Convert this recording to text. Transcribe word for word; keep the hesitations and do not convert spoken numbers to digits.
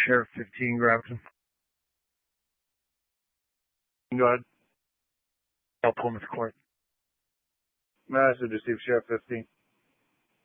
Sheriff fifteen grabs him. Go ahead. I'll pull him to court. Message received, Sheriff fifteen.